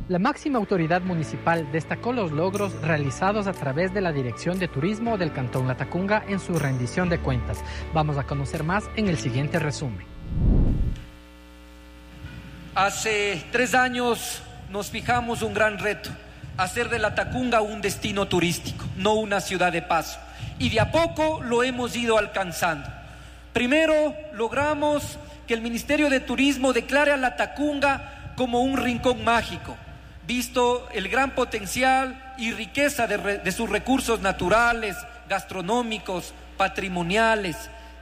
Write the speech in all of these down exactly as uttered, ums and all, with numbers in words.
La máxima autoridad municipal destacó los logros realizados a través de la Dirección de Turismo del Cantón Latacunga en su rendición de cuentas. Vamos a conocer más en el siguiente resumen. Hace tres años nos fijamos un gran reto: hacer de Latacunga un destino turístico, no una ciudad de paso. Y de a poco lo hemos ido alcanzando. Primero, logramos que el Ministerio de Turismo declare a Latacunga como un rincón mágico, visto el gran potencial y riqueza de, re, de sus recursos naturales, gastronómicos, patrimoniales,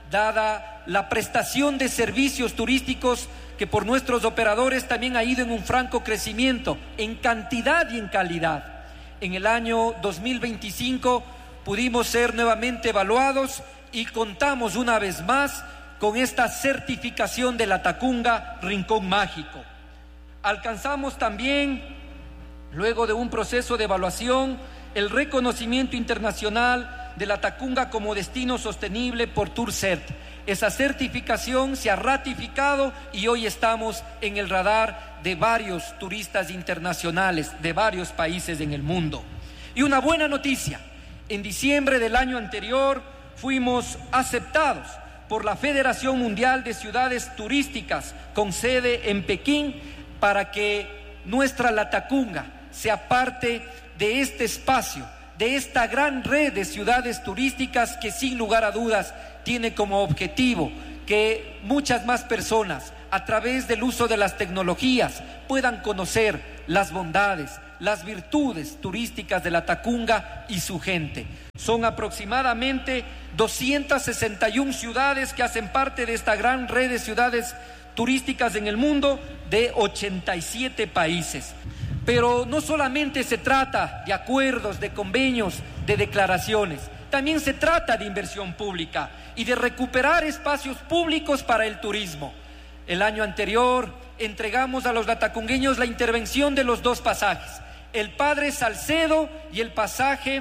dada la prestación de servicios turísticos que por nuestros operadores también ha ido en un franco crecimiento en cantidad y en calidad. En el año dos mil veinticinco pudimos ser nuevamente evaluados y contamos una vez más con esta certificación de Latacunga Rincón Mágico. Alcanzamos también, luego de un proceso de evaluación, el reconocimiento internacional de Latacunga como destino sostenible por TourCert. Esa certificación se ha ratificado y hoy estamos en el radar de varios turistas internacionales de varios países en el mundo. Y una buena noticia: en diciembre del año anterior fuimos aceptados por la Federación Mundial de Ciudades Turísticas con sede en Pekín para que nuestra Latacunga sea parte de este espacio, de esta gran red de ciudades turísticas que sin lugar a dudas tiene como objetivo que muchas más personas, a través del uso de las tecnologías, puedan conocer las bondades, las virtudes turísticas de Latacunga y su gente. Son aproximadamente doscientas sesenta y una ciudades que hacen parte de esta gran red de ciudades turísticas en el mundo de ochenta y siete países. Pero no solamente se trata de acuerdos, de convenios, de declaraciones, también se trata de inversión pública y de recuperar espacios públicos para el turismo. El año anterior entregamos a los latacungueños la intervención de los dos pasajes, el Padre Salcedo y el pasaje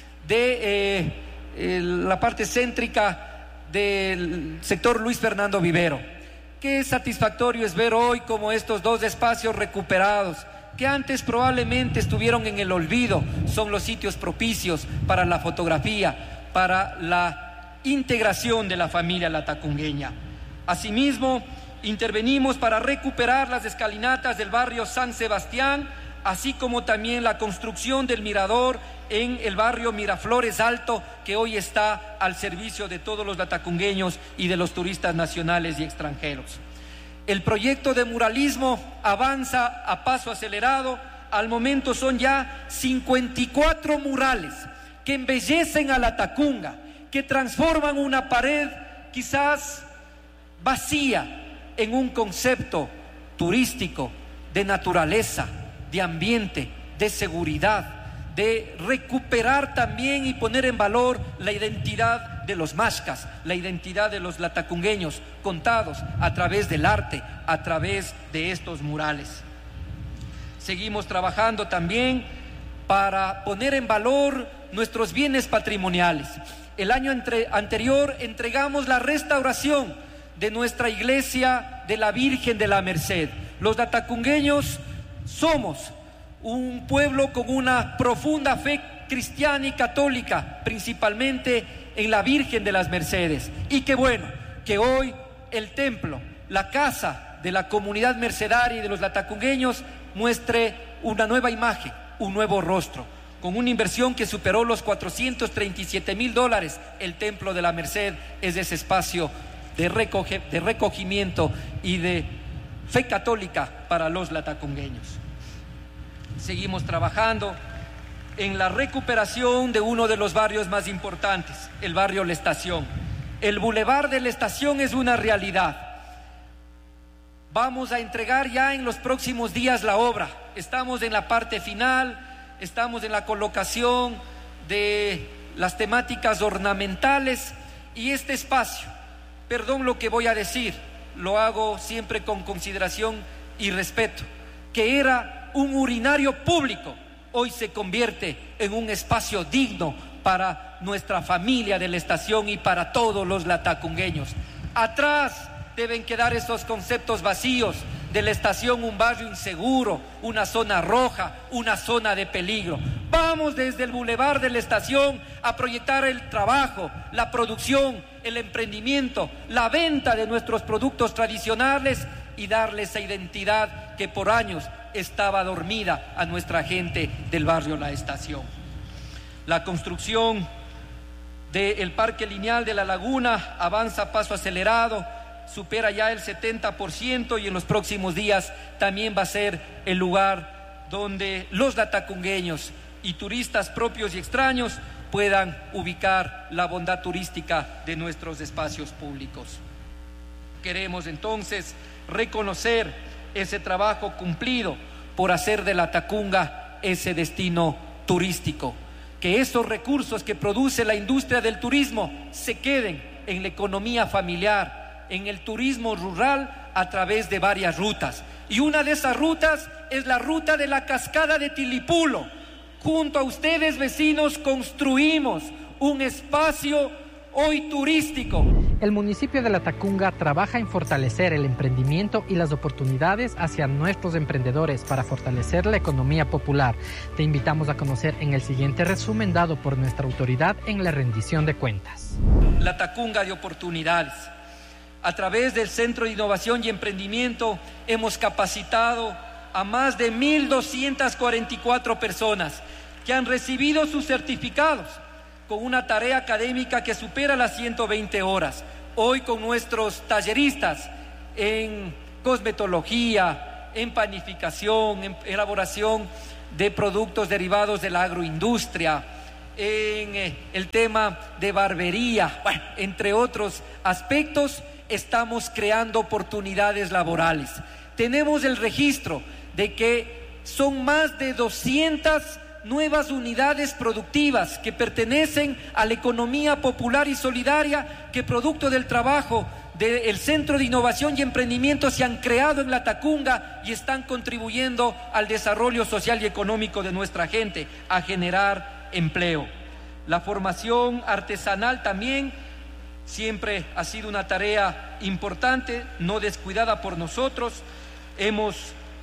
de eh, eh, la parte céntrica del sector Luis Fernando Vivero. Qué satisfactorio es ver hoy como estos dos espacios recuperados, que antes probablemente estuvieron en el olvido, son los sitios propicios para la fotografía, para la integración de la familia latacungueña. Asimismo, intervenimos para recuperar las escalinatas del barrio San Sebastián, así como también la construcción del mirador en el barrio Miraflores Alto, que hoy está al servicio de todos los latacungueños y de los turistas nacionales y extranjeros. El proyecto de muralismo avanza a paso acelerado. Al momento son ya cincuenta y cuatro murales que embellecen a Latacunga, que transforman una pared quizás vacía en un concepto turístico, de naturaleza, de ambiente, de seguridad, de recuperar también y poner en valor la identidad de los mashcas, la identidad de los latacungueños, contados a través del arte, a través de estos murales. Seguimos trabajando también para poner en valor nuestros bienes patrimoniales. El año entre, anterior entregamos la restauración de nuestra iglesia de la Virgen de la Merced. Los latacungueños somos un pueblo con una profunda fe cristiana y católica, principalmente en la Virgen de las Mercedes. Y qué bueno que hoy el templo, la casa de la comunidad mercedaria y de los latacungueños, muestre una nueva imagen, un nuevo rostro, con una inversión que superó los cuatrocientos treinta y siete mil dólares. El templo de la Merced es ese espacio de, recoge, de recogimiento y de fe católica para los latacungueños. Seguimos trabajando en la recuperación de uno de los barrios más importantes, el barrio La Estación. El Boulevard de La Estación es una realidad. Vamos a entregar ya en los próximos días la obra. Estamos en la parte final, estamos en la colocación de las temáticas ornamentales y este espacio, perdón lo que voy a decir, lo hago siempre con consideración y respeto, que era un urinario público, hoy se convierte en un espacio digno para nuestra familia de La Estación y para todos los latacungueños. Atrás deben quedar esos conceptos vacíos de la estación un barrio inseguro, una zona roja, una zona de peligro. Vamos desde el bulevar de la estación a proyectar el trabajo, la producción, el emprendimiento, la venta de nuestros productos tradicionales y darle esa identidad que por años estaba dormida a nuestra gente del barrio La Estación. La construcción del Parque Lineal de la Laguna avanza a paso acelerado, supera ya el setenta por ciento y en los próximos días también va a ser el lugar donde los latacungueños y turistas propios y extraños puedan ubicar la bondad turística de nuestros espacios públicos. Queremos entonces reconocer ese trabajo cumplido por hacer de la Tacunga ese destino turístico, que esos recursos que produce la industria del turismo se queden en la economía familiar, en el turismo rural a través de varias rutas. Y una de esas rutas es la ruta de la cascada de Tilipulo. Junto a ustedes, vecinos, construimos un espacio hoy turístico. El municipio de La Tacunga trabaja en fortalecer el emprendimiento y las oportunidades hacia nuestros emprendedores para fortalecer la economía popular. Te invitamos a conocer en el siguiente resumen dado por nuestra autoridad en la rendición de cuentas. La Tacunga de oportunidades. A través del Centro de Innovación y Emprendimiento hemos capacitado a más de mil doscientas cuarenta y cuatro personas que han recibido sus certificados con una tarea académica que supera las ciento veinte horas. Hoy con nuestros talleristas en cosmetología, en panificación, en elaboración de productos derivados de la agroindustria, en eh, el tema de barbería, bueno, entre otros aspectos, estamos creando oportunidades laborales. Tenemos el registro de que son más de doscientas nuevas unidades productivas que pertenecen a la economía popular y solidaria que producto del trabajo del Centro de Innovación y Emprendimiento se han creado en La Tacunga y están contribuyendo al desarrollo social y económico de nuestra gente, a generar empleo. La formación artesanal también siempre ha sido una tarea importante, no descuidada por nosotros. Hemos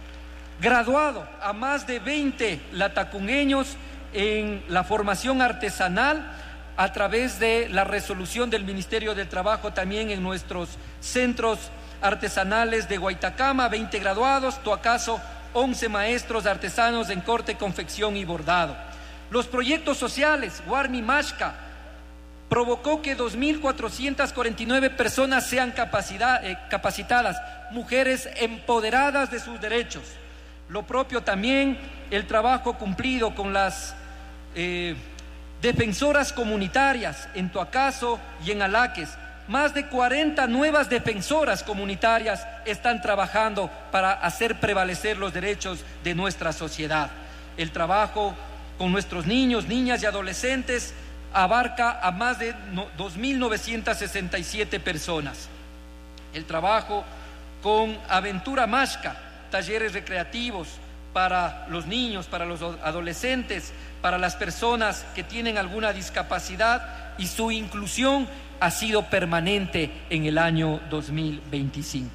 graduado a más de veinte latacungueños en la formación artesanal a través de la resolución del Ministerio del Trabajo, también en nuestros centros artesanales de Guaitacama, veinte graduados, Toacaso, once maestros artesanos en corte, confección y bordado. Los proyectos sociales, Guarmi Mashka, provocó que dos mil cuatrocientas cuarenta y nueve personas sean capacidad, eh, capacitadas, mujeres empoderadas de sus derechos. Lo propio también el trabajo cumplido con las eh, defensoras comunitarias en Toacaso y en Alaques. Más de cuarenta nuevas defensoras comunitarias están trabajando para hacer prevalecer los derechos de nuestra sociedad. El trabajo con nuestros niños, niñas y adolescentes abarca a más de dos mil novecientas sesenta y siete personas. El trabajo con Aventura Mashka, talleres recreativos para los niños, para los adolescentes, para las personas que tienen alguna discapacidad, y su inclusión ha sido permanente en el año dos mil veinticinco.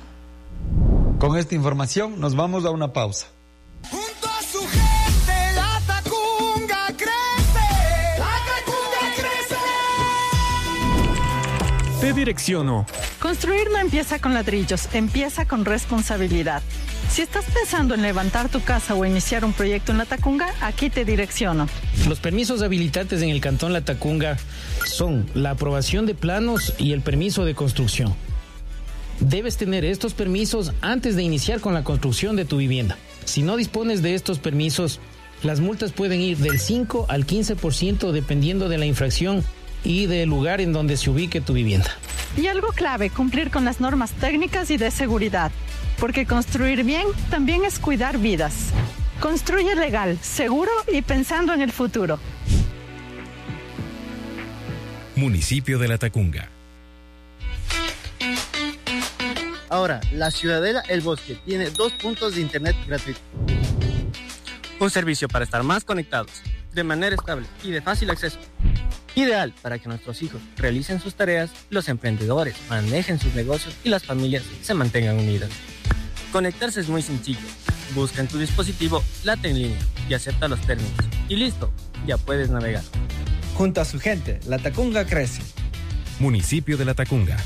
Con esta información nos vamos a una pausa. Junto a su gente, la Tacunga crece, la Tacunga crece. Te direcciono. Construir no empieza con ladrillos, empieza con responsabilidad. Si estás pensando en levantar tu casa o iniciar un proyecto en La Tacunga, aquí te direcciono. Los permisos habilitantes en el Cantón La Tacunga son la aprobación de planos y el permiso de construcción. Debes tener estos permisos antes de iniciar con la construcción de tu vivienda. Si no dispones de estos permisos, las multas pueden ir del cinco al quince por ciento dependiendo de la infracción y del lugar en donde se ubique tu vivienda. Y algo clave, cumplir con las normas técnicas y de seguridad. Porque construir bien también es cuidar vidas. Construye legal, seguro y pensando en el futuro. Municipio de La Tacunga. Ahora, la Ciudadela El Bosque tiene dos puntos de internet gratuito. Un servicio para estar más conectados, de manera estable y de fácil acceso. Ideal para que nuestros hijos realicen sus tareas, los emprendedores manejen sus negocios y las familias se mantengan unidas. Conectarse es muy sencillo. Busca en tu dispositivo Lata en línea y acepta los términos. Y listo, ya puedes navegar. Junto a su gente, La Tacunga crece. Municipio de La Tacunga.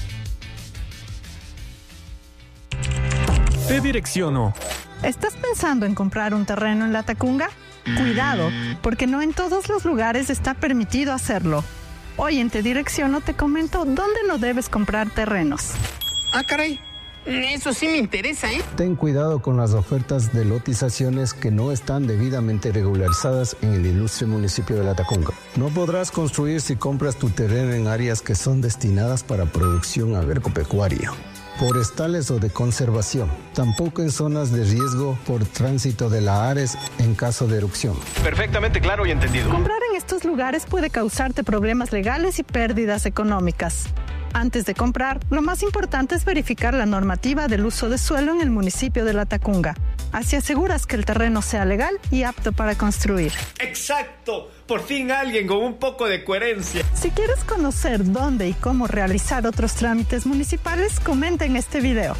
Te direcciono. ¿Estás pensando en comprar un terreno en La Tacunga? Cuidado, porque no en todos los lugares está permitido hacerlo. Hoy en Te Direcciono te comento dónde no debes comprar terrenos. Ah, caray. Eso sí me interesa, ¿eh? Ten cuidado con las ofertas de lotizaciones que no están debidamente regularizadas en el ilustre municipio de La Tacunga. No podrás construir si compras tu terreno en áreas que son destinadas para producción agropecuaria, forestales o de conservación. Tampoco en zonas de riesgo por tránsito de la Ares en caso de erupción. Perfectamente claro y entendido. Comprar en estos lugares puede causarte problemas legales y pérdidas económicas. Antes de comprar, lo más importante es verificar la normativa del uso de suelo en el municipio de La Tacunga. Así aseguras que el terreno sea legal y apto para construir. ¡Exacto! Por fin alguien con un poco de coherencia. Si quieres conocer dónde y cómo realizar otros trámites municipales, comenta en este video.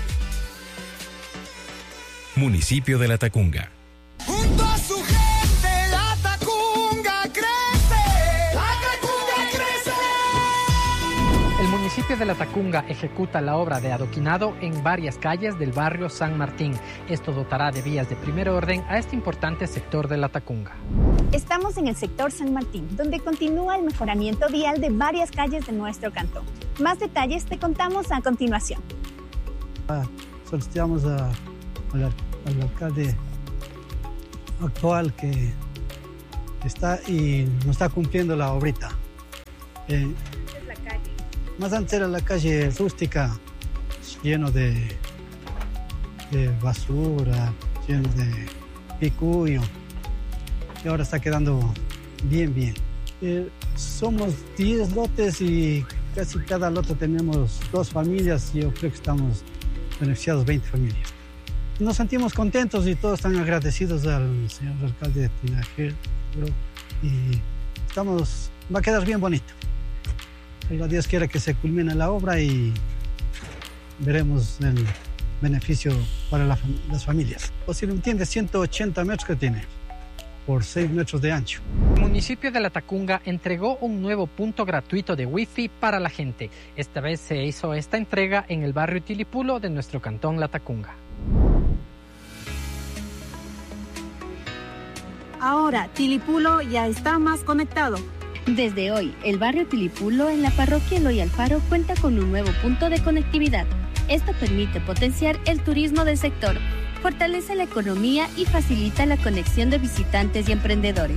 Municipio de La Tacunga. Junto a su gente, La Tacunga crece. La Tacunga crece. El municipio de La Tacunga ejecuta la obra de adoquinado en varias calles del barrio San Martín. Esto dotará de vías de primer orden a este importante sector de La Tacunga. Estamos en el sector San Martín, donde continúa el mejoramiento vial de varias calles de nuestro cantón. Más detalles te contamos a continuación. Ah, solicitamos a, al, al alcalde actual que está y no está cumpliendo la obrita. Eh, es la calle. Más antes era la calle rústica, lleno de, de basura, lleno de picuyo. Y ahora está quedando bien, bien. Eh, somos diez lotes y casi cada lote tenemos dos familias y yo creo que estamos beneficiados veinte familias. Nos sentimos contentos y todos están agradecidos al señor alcalde de Tinajero y estamos, va a quedar bien bonito. Ojalá Dios quiera que se culmine la obra y veremos el beneficio para la, las familias. O si lo entiendes, ciento ochenta metros que tiene por seis metros de ancho. El municipio de La Tacunga entregó un nuevo punto gratuito de Wi-Fi para la gente. Esta vez se hizo esta entrega en el barrio Tilipulo de nuestro cantón La Tacunga. Ahora, Tilipulo ya está más conectado. Desde hoy, el barrio Tilipulo en la parroquia Eloy Alfaro cuenta con un nuevo punto de conectividad. Esto permite potenciar el turismo del sector, fortalece la economía y facilita la conexión de visitantes y emprendedores.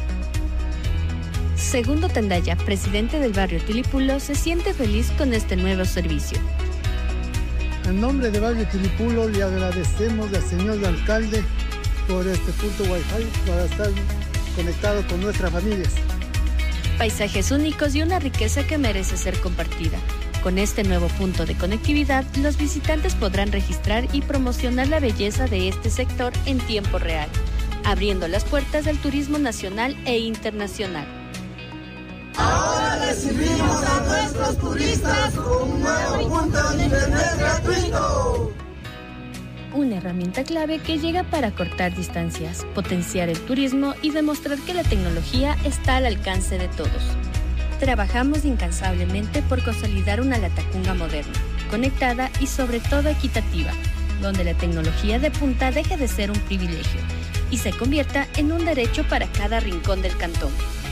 Segundo Tandaya, presidente del barrio Tilipulo, se siente feliz con este nuevo servicio. En nombre del barrio Tilipulo le agradecemos al señor alcalde por este punto Wi-Fi para estar conectado con nuestras familias. Paisajes únicos y una riqueza que merece ser compartida. Con este nuevo punto de conectividad, los visitantes podrán registrar y promocionar la belleza de este sector en tiempo real, abriendo las puertas del turismo nacional e internacional. Ahora recibimos a nuestros turistas con un nuevo punto de internet gratuito. Una herramienta clave que llega para cortar distancias, potenciar el turismo y demostrar que la tecnología está al alcance de todos. Trabajamos incansablemente por consolidar una La Tacunga moderna, conectada y sobre todo equitativa, donde la tecnología de punta deje de ser un privilegio y se convierta en un derecho para cada rincón del cantón.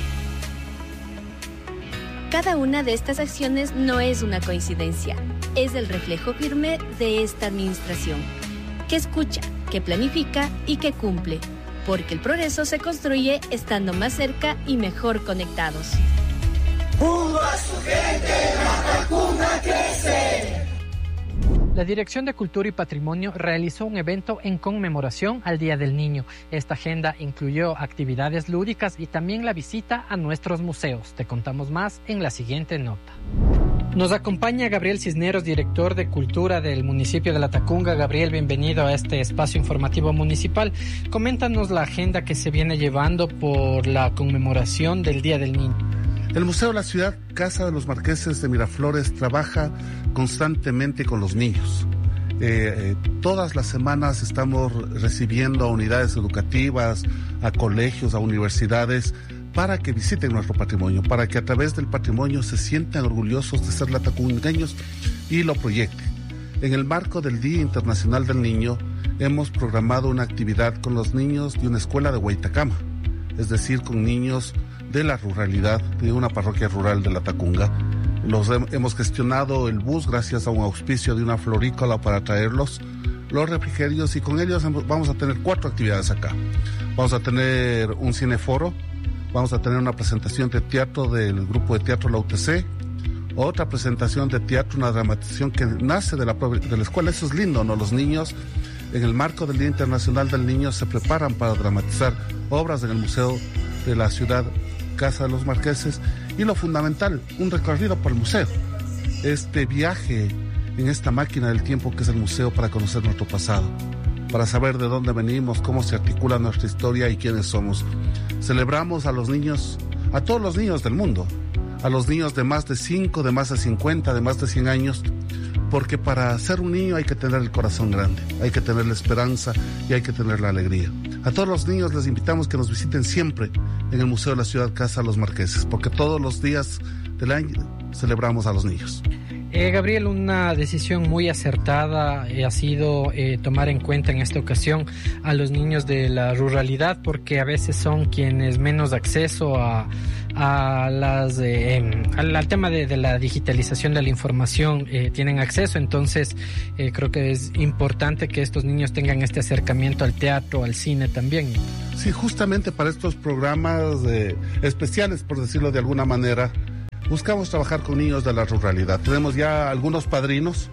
Cada una de estas acciones no es una coincidencia, es el reflejo firme de esta administración, que escucha, que planifica y que cumple, porque el progreso se construye estando más cerca y mejor conectados. Junto a su gente, La Tacunga crece. La Dirección de Cultura y Patrimonio realizó un evento en conmemoración al Día del Niño. Esta agenda incluyó actividades lúdicas y también la visita a nuestros museos. Te contamos más en la siguiente nota. Nos acompaña Gabriel Cisneros, director de Cultura del municipio de La Tacunga. Gabriel, bienvenido a este espacio informativo municipal. Coméntanos la agenda que se viene llevando por la conmemoración del Día del Niño. El Museo de la Ciudad, Casa de los Marqueses de Miraflores, trabaja constantemente con los niños. Eh, eh, todas las semanas estamos recibiendo a unidades educativas, a colegios, a universidades, para que visiten nuestro patrimonio, para que a través del patrimonio se sientan orgullosos de ser latacungueños y lo proyecten. En el marco del Día Internacional del Niño, hemos programado una actividad con los niños de una escuela de Huaytacama, es decir, con niños de la ruralidad, de una parroquia rural de Latacunga. Los hemos gestionado el bus gracias a un auspicio de una florícola para traerlos, los refrigerios, y con ellos vamos a tener cuatro actividades acá. Vamos a tener un cineforo, vamos a tener una presentación de teatro del grupo de teatro La U T C, otra presentación de teatro, una dramatización que nace de la, de la escuela. Eso es lindo, ¿no? Los niños, en el marco del Día Internacional del Niño, se preparan para dramatizar obras en el Museo de la Ciudad Casa de los Marqueses, y lo fundamental, un recorrido por el museo. Este viaje en esta máquina del tiempo que es el museo, para conocer nuestro pasado, para saber de dónde venimos, cómo se articula nuestra historia y quiénes somos. Celebramos a los niños, a todos los niños del mundo, a los niños de más de cinco, de más de cincuenta, de más de cien años, porque para ser un niño hay que tener el corazón grande, hay que tener la esperanza y hay que tener la alegría. A todos los niños les invitamos que nos visiten siempre en el Museo de la Ciudad Casa de los Marqueses, porque todos los días del año celebramos a los niños. Eh, Gabriel, una decisión muy acertada eh, ha sido eh, tomar en cuenta en esta ocasión a los niños de la ruralidad, porque a veces son quienes menos acceso a, a las, eh, al, al tema de, de la digitalización de la información eh, tienen acceso. Entonces eh, creo que es importante que estos niños tengan este acercamiento al teatro, al cine también. Sí, justamente para estos programas eh, especiales, por decirlo de alguna manera, buscamos trabajar con niños de la ruralidad. Tenemos ya algunos padrinos,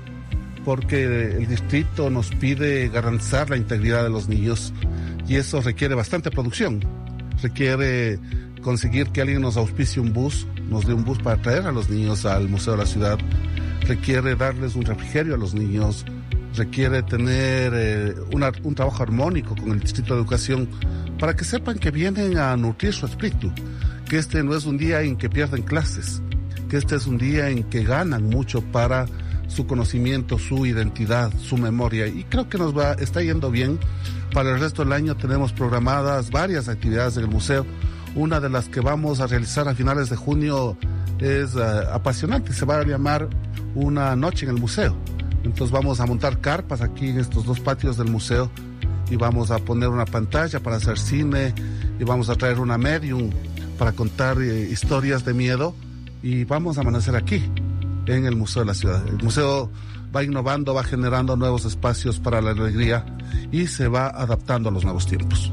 porque el distrito nos pide garantizar la integridad de los niños, y eso requiere bastante producción. Requiere conseguir que alguien nos auspicie un bus, nos dé un bus para traer a los niños al Museo de la Ciudad. Requiere darles un refrigerio a los niños. Requiere tener eh, una, un trabajo armónico con el Distrito de Educación, para que sepan que vienen a nutrir su espíritu, que este no es un día en que pierden clases, que este es un día en que ganan mucho para su conocimiento, su identidad, su memoria, y creo que nos va, está yendo bien. Para el resto del año tenemos programadas varias actividades en el museo. Una de las que vamos a realizar a finales de junio es uh, apasionante, se va a llamar Una Noche en el Museo. Entonces vamos a montar carpas aquí en estos dos patios del museo, y vamos a poner una pantalla para hacer cine, y vamos a traer una medium para contar eh, historias de miedo, y vamos a amanecer aquí en el Museo de la Ciudad. El museo va innovando, va generando nuevos espacios para la alegría y se va adaptando a los nuevos tiempos.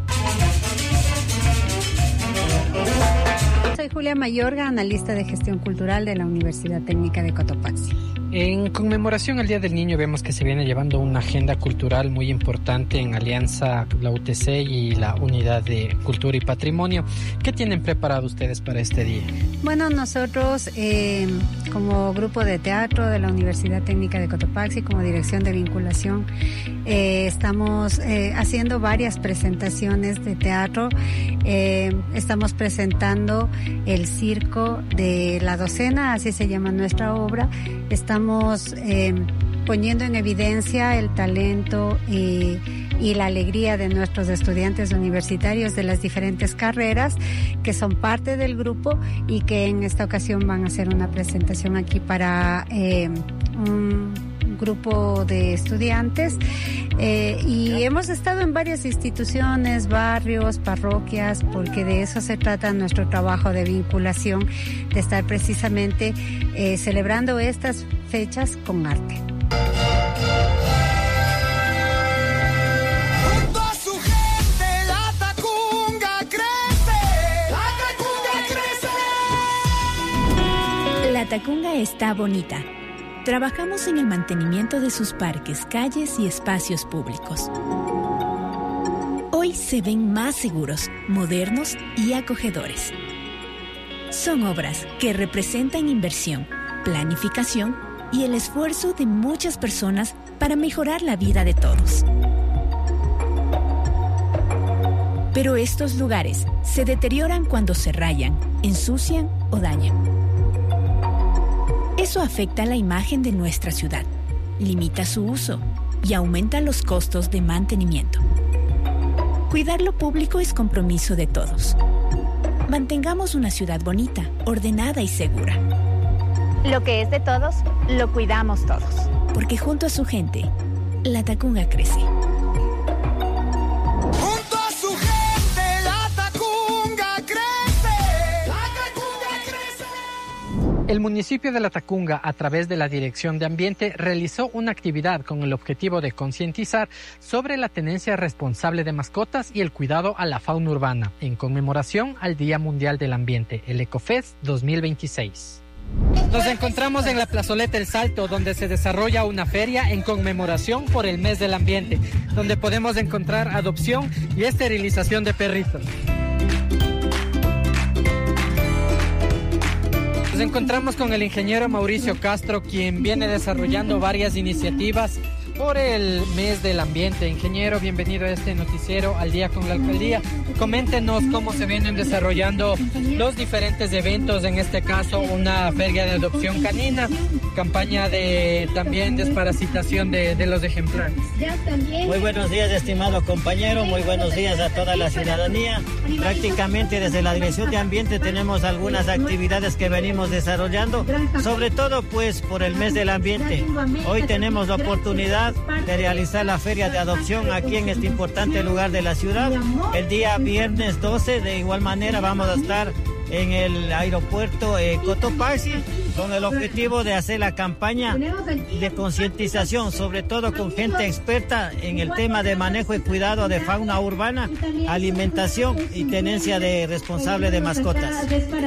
Soy Julia Mayorga, analista de gestión cultural de la Universidad Técnica de Cotopaxi. En conmemoración al Día del Niño, vemos que se viene llevando una agenda cultural muy importante en alianza la U T C y la Unidad de Cultura y Patrimonio. ¿Qué tienen preparado ustedes para este día? Bueno, nosotros eh, como grupo de teatro de la Universidad Técnica de Cotopaxi, como dirección de vinculación, eh, estamos eh, haciendo varias presentaciones de teatro. Eh, estamos presentando el circo de la docena, así se llama nuestra obra. Estamos Estamos eh, poniendo en evidencia el talento y, y la alegría de nuestros estudiantes universitarios de las diferentes carreras que son parte del grupo, y que en esta ocasión van a hacer una presentación aquí para eh, un grupo de estudiantes. Eh, y hemos estado en varias instituciones, barrios, parroquias, porque de eso se trata nuestro trabajo de vinculación, de estar precisamente eh, celebrando estas fechas con arte. Junto a su gente, la Tacunga crece, la Tacunga crece. La Tacunga está bonita. Trabajamos en el mantenimiento de sus parques, calles y espacios públicos. Hoy se ven más seguros, modernos y acogedores. Son obras que representan inversión, planificación y el esfuerzo de muchas personas para mejorar la vida de todos. Pero estos lugares se deterioran cuando se rayan, ensucian o dañan. Eso afecta la imagen de nuestra ciudad, limita su uso y aumenta los costos de mantenimiento. Cuidar lo público es compromiso de todos. Mantengamos una ciudad bonita, ordenada y segura. Lo que es de todos, lo cuidamos todos. Porque junto a su gente, la Tacunga crece. Junto a su gente, la Tacunga crece. La Tacunga crece. El municipio de La Tacunga, a través de la Dirección de Ambiente, realizó una actividad con el objetivo de concientizar sobre la tenencia responsable de mascotas y el cuidado a la fauna urbana, en conmemoración al Día Mundial del Ambiente, el EcoFest dos mil veintiséis. Nos encontramos en la plazoleta El Salto, donde se desarrolla una feria en conmemoración por el mes del ambiente, donde podemos encontrar adopción y esterilización de perritos. Nos encontramos con el ingeniero Mauricio Castro, quien viene desarrollando varias iniciativas por el mes del ambiente. Ingeniero, bienvenido a este noticiero Al Día con la Alcaldía. Coméntenos cómo se vienen desarrollando los diferentes eventos, en este caso una feria de adopción canina, campaña de también desparasitación de, de los ejemplares. Muy buenos días, estimado compañero, muy buenos días a toda la ciudadanía. Prácticamente desde la Dirección de Ambiente tenemos algunas actividades que venimos desarrollando, sobre todo pues por el mes del ambiente. Hoy tenemos la oportunidad de realizar la feria de adopción aquí en este importante lugar de la ciudad. El día viernes doce, de igual manera, vamos a estar en el aeropuerto eh, Cotopaxi, con el objetivo de hacer la campaña de concientización, sobre todo con gente experta en el tema de manejo y cuidado de fauna urbana, alimentación y tenencia de responsable de mascotas.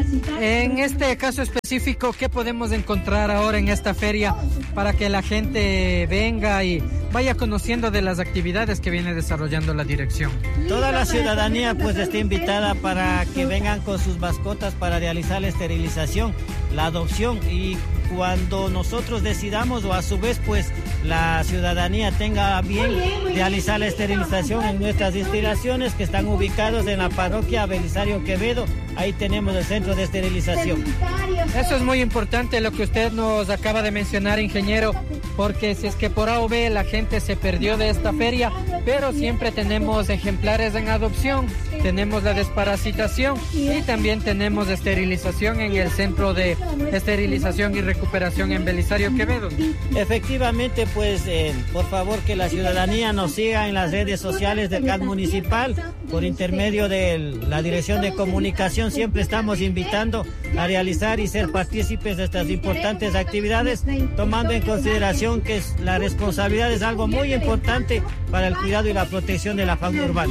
En este caso específico, ¿qué podemos encontrar ahora en esta feria para que la gente venga y vaya conociendo de las actividades que viene desarrollando la dirección? Toda la ciudadanía pues está invitada para que vengan con sus mascotas para realizar la esterilización, la adopción, y cuando nosotros decidamos, o a su vez pues la ciudadanía tenga bien realizar la esterilización en nuestras instalaciones que están ubicados en la parroquia Belisario Quevedo. Ahí tenemos el centro de esterilización. Eso es muy importante lo que usted nos acaba de mencionar, ingeniero, porque si es que por A o B la gente se perdió de esta feria, pero siempre tenemos ejemplares en adopción, tenemos la desparasitación y también tenemos esterilización en el centro de esterilización y recuperación en Belisario Quevedo. Efectivamente, pues eh, por favor que la ciudadanía nos siga en las redes sociales del C A D municipal, por intermedio de la Dirección de Comunicación. Siempre estamos invitando a realizar y ser partícipes de estas importantes actividades, tomando en consideración que es, la responsabilidad es algo muy importante para el cuidado y la protección de la fauna urbana.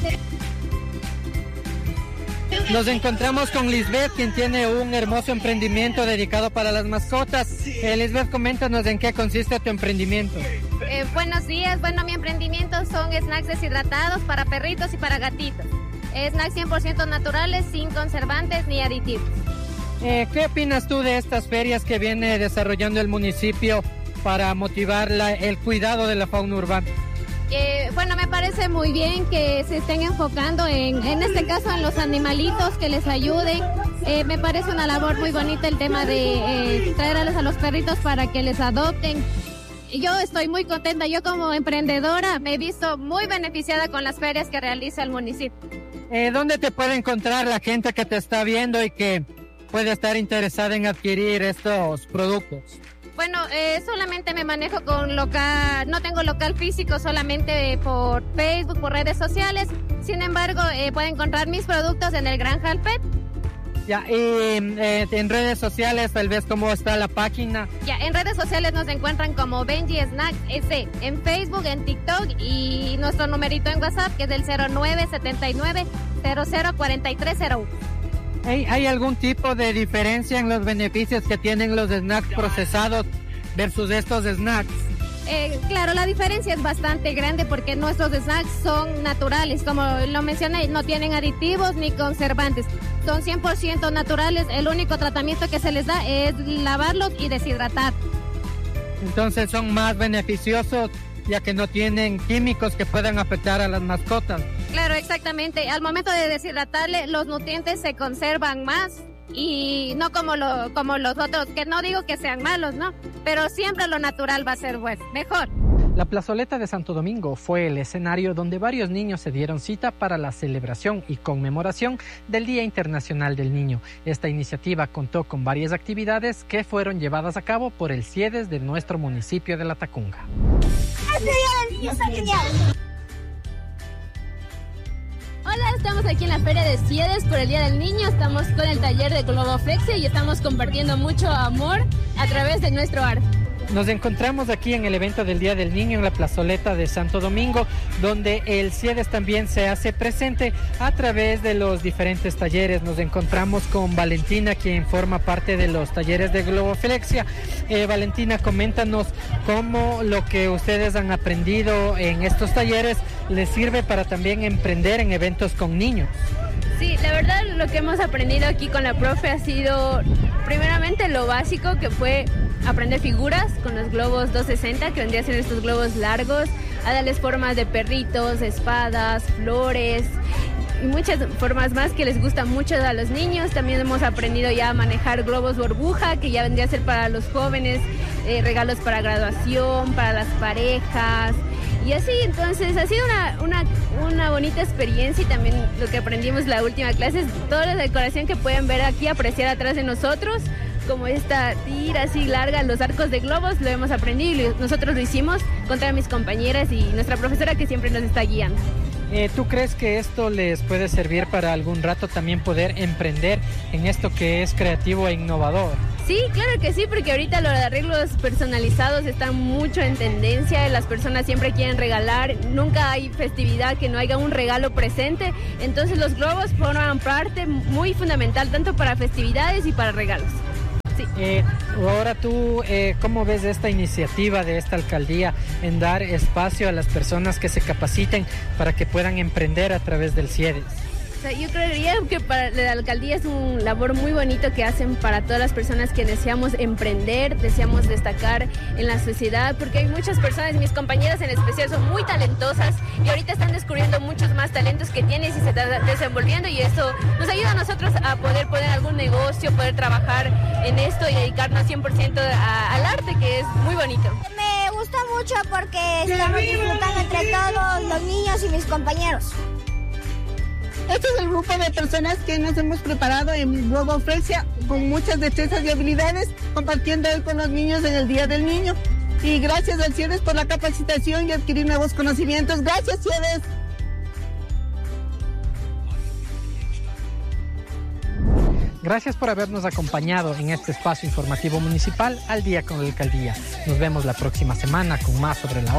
Nos encontramos con Lisbeth, quien tiene un hermoso emprendimiento dedicado para las mascotas. Eh, Lisbeth, coméntanos en qué consiste tu emprendimiento. Eh, buenos días, bueno, mi emprendimiento son snacks deshidratados para perritos y para gatitos. Eh, snacks cien por ciento naturales, sin conservantes ni aditivos. Eh, ¿Qué opinas tú de estas ferias que viene desarrollando el municipio para motivar la, el cuidado de la fauna urbana? Eh, bueno, me parece muy bien que se estén enfocando en, en este caso, en los animalitos, que les ayuden. Eh, me parece una labor muy bonita el tema de eh, traerles a los perritos para que les adopten. Yo estoy muy contenta, yo como emprendedora me he visto muy beneficiada con las ferias que realiza el municipio. Eh, ¿Dónde te puede encontrar la gente que te está viendo y que puede estar interesada en adquirir estos productos? Bueno, eh, solamente me manejo con local, no tengo local físico, solamente por Facebook, por redes sociales. Sin embargo, eh, pueden encontrar mis productos en el Gran Jalpet. Ya, y eh, en redes sociales, tal vez, ¿cómo está la página? Ya, en redes sociales nos encuentran como Benji Snacks S, en Facebook, en TikTok, y nuestro numerito en WhatsApp, que es el cero nueve siete nueve cero cero cuatro tres cero uno. ¿Hay, ¿Hay algún tipo de diferencia en los beneficios que tienen los snacks procesados versus estos snacks? Eh, claro, la diferencia es bastante grande porque nuestros snacks son naturales, como lo mencioné, no tienen aditivos ni conservantes, son cien por ciento naturales. El único tratamiento que se les da es lavarlos y deshidratar. Entonces son más beneficiosos ya que no tienen químicos que puedan afectar a las mascotas. Claro, exactamente. Al momento de deshidratarle, los nutrientes se conservan más y no como, lo, como los otros, que no digo que sean malos, ¿no? Pero siempre lo natural va a ser pues, mejor. La plazoleta de Santo Domingo fue el escenario donde varios niños se dieron cita para la celebración y conmemoración del Día Internacional del Niño. Esta iniciativa contó con varias actividades que fueron llevadas a cabo por el CIEDES de nuestro municipio de La Tacunga. ¡Este Día del Niño está genial! Hola, estamos aquí en la Feria de CIEDES por el Día del Niño. Estamos con el taller de Globoflexia y estamos compartiendo mucho amor a través de nuestro arte. Nos encontramos aquí en el evento del Día del Niño en la plazoleta de Santo Domingo, donde el CIEDES también se hace presente a través de los diferentes talleres. Nos encontramos con Valentina, quien forma parte de los talleres de Globoflexia. Eh, Valentina, coméntanos cómo lo que ustedes han aprendido en estos talleres les sirve para también emprender en eventos con niños. Sí, la verdad lo que hemos aprendido aquí con la profe ha sido primeramente lo básico, que fue aprender figuras con los globos doscientos sesenta, que vendrían a ser estos globos largos, a darles formas de perritos, espadas, flores y muchas formas más que les gustan mucho a los niños. También hemos aprendido ya a manejar globos burbuja, que ya vendría a ser para los jóvenes, eh, regalos para graduación, para las parejas. Y así, entonces, ha sido una, una, una bonita experiencia, y también lo que aprendimos la última clase es toda la decoración que pueden ver aquí, apreciar atrás de nosotros, como esta tira así larga, los arcos de globos, lo hemos aprendido y nosotros lo hicimos con todas mis compañeras y nuestra profesora que siempre nos está guiando. Eh, ¿Tú crees que esto les puede servir para algún rato también poder emprender en esto que es creativo e innovador? Sí, claro que sí, porque ahorita los arreglos personalizados están mucho en tendencia, las personas siempre quieren regalar, nunca hay festividad que no haya un regalo presente, entonces los globos forman parte muy fundamental tanto para festividades y para regalos. Sí. Eh, ahora tú, eh, ¿cómo ves esta iniciativa de esta alcaldía en dar espacio a las personas que se capaciten para que puedan emprender a través del CIEDES? O sea, yo creería que para la alcaldía es un labor muy bonito que hacen para todas las personas que deseamos emprender, deseamos destacar en la sociedad, porque hay muchas personas, mis compañeras en especial, son muy talentosas y ahorita están descubriendo muchos más talentos que tienen y se están desenvolviendo, y eso nos ayuda a nosotros a poder poner algún negocio, poder trabajar en esto y dedicarnos cien por ciento a, al arte, que es muy bonito. Me gusta mucho porque estamos disfrutando entre todos los niños y mis compañeros. Este es el grupo de personas que nos hemos preparado en Globoflexia con muchas destrezas y habilidades, compartiendo con los niños en el Día del Niño. Y gracias al CIEDES por la capacitación y adquirir nuevos conocimientos. Gracias, CIEDES. Gracias por habernos acompañado en este espacio informativo municipal Al Día con la Alcaldía. Nos vemos la próxima semana con más sobre la